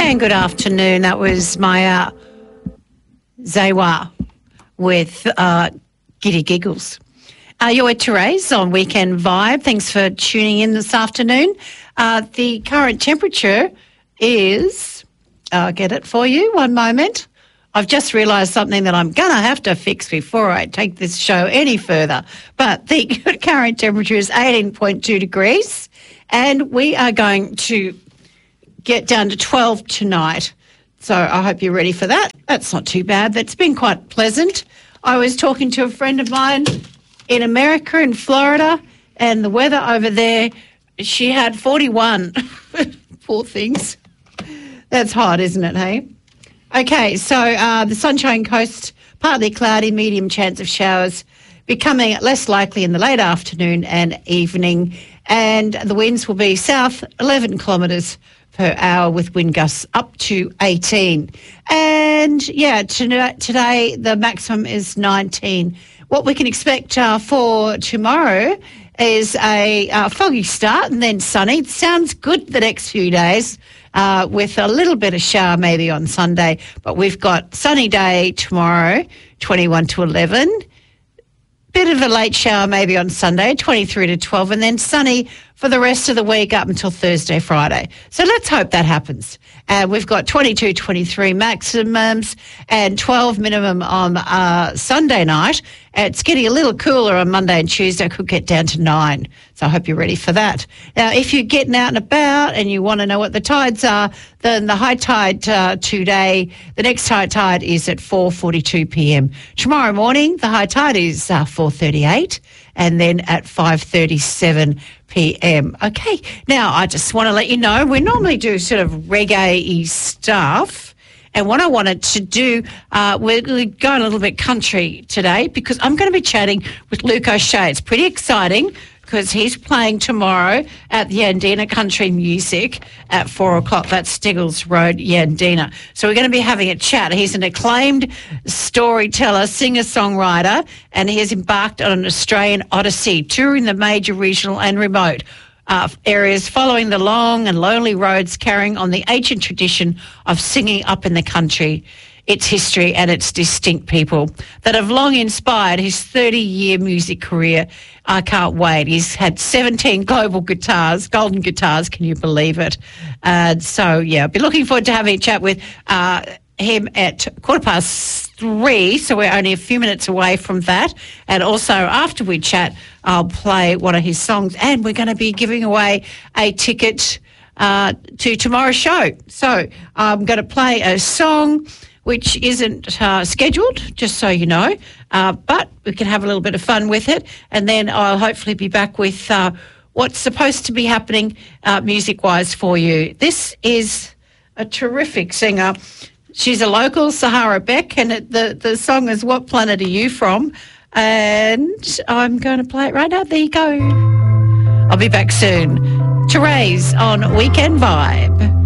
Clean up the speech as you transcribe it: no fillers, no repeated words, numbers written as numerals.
And good afternoon. That was Maya Zawa with Giddy Giggles. You're with Therese on Weekend Vibe. Thanks for tuning in this afternoon. The current temperature is, I'll get it for you, one moment. I've just realised something that I'm going to have to fix before I take this show any further. But the current temperature is 18.2 degrees and we are going to get down to 12 tonight. So I hope you're ready for that. That's not too bad. That's been quite pleasant. I was talking to a friend of mine in America, in Florida, and the weather over there, she had 41. Poor things. That's hot, isn't it, hey? Okay, so the Sunshine Coast, partly cloudy, medium chance of showers, becoming less likely in the late afternoon and evening, and the winds will be south 11 kilometres per hour with wind gusts up to 18. And, yeah, today the maximum is 19. What we can expect for tomorrow is a foggy start and then sunny. It sounds good the next few days with a little bit of shower maybe on Sunday. But we've got sunny day tomorrow, 21 to 11. Bit of a late shower maybe on Sunday, 23 to 12, and then sunny for the rest of the week up until Thursday, Friday. So let's hope that happens. We've got 22, 23 maximums and 12 minimum on Sunday night. It's getting a little cooler on Monday and Tuesday. Could get down to 9. So I hope you're ready for that. Now, if you're getting out and about and you want to know what the tides are, then the high tide today, the next high tide is at 4:42 p.m. Tomorrow morning, the high tide is 4:38 and then at 5:37 p.m. Okay, now I just want to let you know, we normally do sort of reggae-y stuff. And what I wanted to do, we're going a little bit country today because I'm going to be chatting with Luke O'Shea. It's pretty exciting because he's playing tomorrow at the Yandina Country Music at 4 o'clock. That's Steggles Road, Yandina. So we're going to be having a chat. He's an acclaimed storyteller, singer-songwriter, and he has embarked on an Australian odyssey, touring the major regional and remote areas, following the long and lonely roads, carrying on the ancient tradition of singing up in the country, its history and its distinct people that have long inspired his 30-year music career. I can't wait. He's had 17 global guitars, golden guitars, can you believe it? So, yeah, I'll be looking forward to having a chat with him at 3:15, so we're only a few minutes away from that. And also, after we chat, I'll play one of his songs, and we're going to be giving away a ticket to tomorrow's show. So I'm going to play a song which isn't scheduled, just so you know, but we can have a little bit of fun with it, and then I'll hopefully be back with what's supposed to be happening music-wise for you. This is a terrific singer. She's a local, Sahara Beck, and the song is What Planet Are You From? And I'm going to play it right now. There you go. I'll be back soon. Therese on Weekend Vibe.